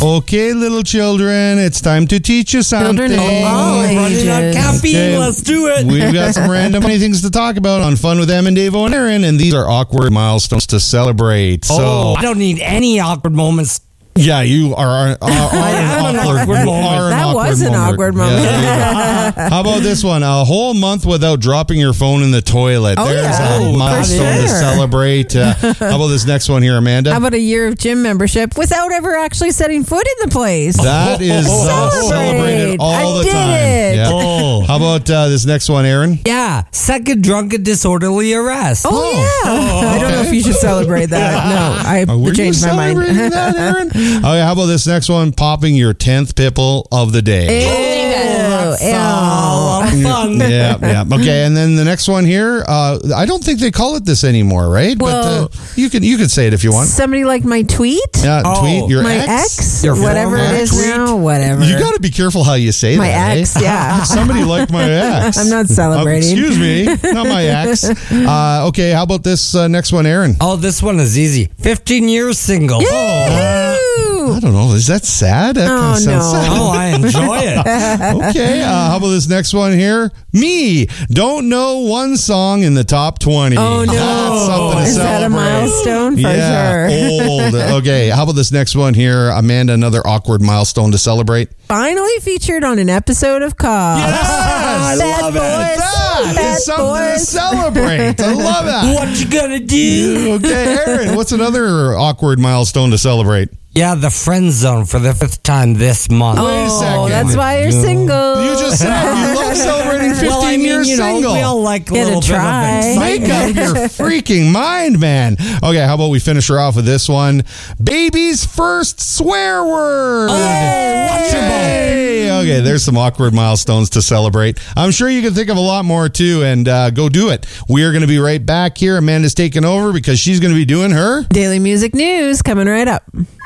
Okay, little children, it's time to teach you something. Children of all Running on ages. caffeine. Okay. Let's do it. We've got some random funny things to talk about on Fun with Em and Davo and Aaron, and these are awkward milestones to celebrate. So, I don't need any awkward moments. yeah, you are I am an awkward moment. That was an awkward moment. Yeah. How about this one? A whole month without dropping your phone in the toilet. Oh, There's yeah. a For milestone to sure. celebrate. How about this next one here, Amanda? How about a year of gym membership without ever actually setting foot in the place? That is celebrated all I the did time. it. Yeah. Oh. How about this next one, Aaron? Yeah, second drunken disorderly arrest. Oh, yeah. I don't know if you should celebrate that. No, I Were you changed my mind. celebrating that, Aaron? Okay, how about this next one? Popping your 10th pimple of the day. That's a lot of fun. Yeah. Okay, and then the next one here. I don't think they call it this anymore, right? Well- but you can say it if you want. Somebody like my tweet? Yeah, Oh. tweet your My ex. ex? Your Whatever former it is tweet? now, whatever. You got to be careful how you say My that. ex, eh? yeah. Somebody like my ex. I'm not celebrating. Excuse me, not my ex. Okay, how about this next one, Aaron? Oh, this one is easy. 15 years single. Yahoo! I don't know. Is that sad? That kinda Oh, sounds no. sad. Oh, I enjoy it. Okay, how about this next one here? Me, don't know one song in the top 20. Oh, no. That's something to Is that a celebrate. milestone? For Yeah, sure. old. Okay, how about this next one here? Amanda, another awkward milestone to celebrate. Finally featured on an episode of Cops. I Bad love it. boys. That Bad is something to boys. celebrate. I love that. What you gonna do? Okay, Aaron, what's another awkward milestone to celebrate? Yeah, the friend zone for the 5th time this month. Wait a second. Oh, that's why you're single. You just said you love celebrating 15 well, I mean, years you know, single. we all like a Get a little bit try. of Make excitement. up your freaking mind, man. Okay, how about we finish her off with this one? Baby's first swear word. Yay! Okay, there's some awkward milestones to celebrate. I'm sure you can think of a lot more too, and go do it. We are going to be right back here. Amanda's taking over because she's going to be doing her Daily Music News coming right up.